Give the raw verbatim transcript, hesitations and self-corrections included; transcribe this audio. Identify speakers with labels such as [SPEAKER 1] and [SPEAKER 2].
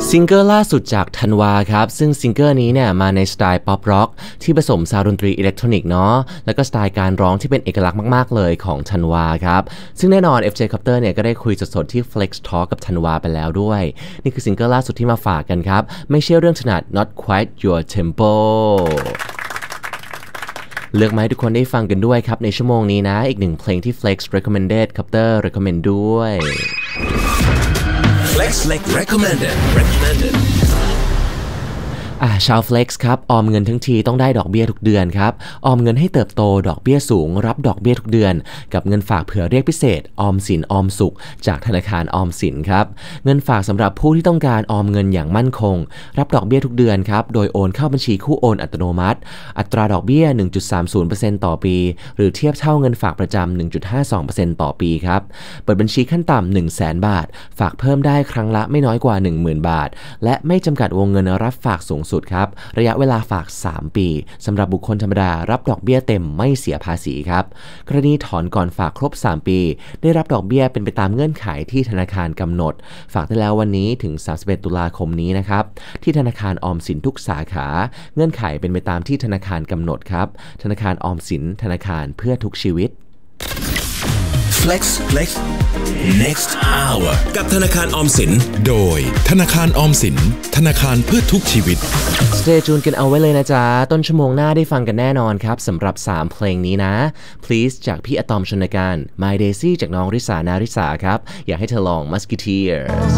[SPEAKER 1] ซิงเกิลล่าสุดจากธันวาครับซึ่งซิงเกิลนี้เนี่ยมาในสไตล์ป๊อปร็อกที่ผสมซาวด์ดนตรีอิเล็กทรอนิกส์เนาะแล้วก็สไตล์การร้องที่เป็นเอกลักษณ์มากๆเลยของธันวาครับซึ่งแน่นอน เอฟ เจ Copter เนี่ยก็ได้คุยสดๆที่ Flex Talk กับธันวาไปแล้วด้วยนี่คือซิงเกิลล่าสุดที่มาฝากกันครับไม่ใช่เรื่องถนัด Not Quite Your Tempo เลือกมาให้ทุกคนได้ฟังกันด้วยครับในชั่วโมงนี้นะอีกหนึ่งเพลงที่ Flex Recommended Copter Recommend ด้วย
[SPEAKER 2] Flex Recommended Recommended
[SPEAKER 1] อ่าชาว Flex ครับออมเงินทั้งทีต้องได้ดอกเบี้ยทุกเดือนครับออมเงินให้เติบโตดอกเบี้ยสูงรับดอกเบี้ยทุกเดือนกับเงินฝากเผื่อเรียกพิเศษออมสินออมสุขจากธนาคารออมสินครับเงินฝากสำหรับผู้ที่ต้องการออมเงินอย่างมั่นคงรับดอกเบี้ยทุกเดือนครับโดยโอนเข้าบัญชีคู่โอนอัตโนมัติอัตราดอกเบี้ย หนึ่งจุดสามศูนย์เปอร์เซ็นต์ ต่อปีหรือเทียบเท่าเงินฝากประจำ หนึ่งจุดห้าสองเปอร์เซ็นต์ ต่อปีครับเปิดบัญชีขั้นต่ำ หนึ่งแสน บาทฝากเพิ่มได้ครั้งละไม่น้อยกว่า หนึ่งหมื่น บาทและไม่จำกัดวงเงินรับฝากสูงสุดครับระยะเวลาฝากสามปีสำหรับบุคคลธรรมดารับดอกเบี้ยเต็มไม่เสียภาษีครับกรณีถอนก่อนฝากครบสามปีได้รับดอกเบี้ยเป็นไปตามเงื่อนไขที่ธนาคารกำหนดฝากได้แล้ววันนี้ถึงสามสิบเอ็ดตุลาคมนี้นะครับที่ธนาคารออมสินทุกสาขาเงื่อนไขเป็นไปตามที่ธนาคารกำหนดครับธนาคารออมสินธนาคารเพื่อทุกชีวิต
[SPEAKER 2] Flex Flex Next Hour กับธนาคารออมสิน
[SPEAKER 3] โดยธนาคารออมสินธนาคารเพื่อทุกชีวิต
[SPEAKER 1] Stay tuned กันเอาไว้เลยนะจ๊ะต้นชั่วโมงหน้าได้ฟังกันแน่นอนครับสำหรับสามเพลงนี้นะ Please จากพี่อะตอมชนการ My Daisy จากน้องริสานาริสาครับอยากให้เธอลอง Musketeers